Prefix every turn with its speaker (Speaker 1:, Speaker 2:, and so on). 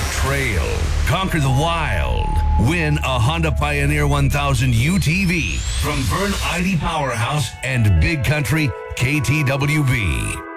Speaker 1: trail. Conquer the wild. Win a Honda Pioneer 1000 UTV from Vern ID Powerhouse and Big Country KTWB.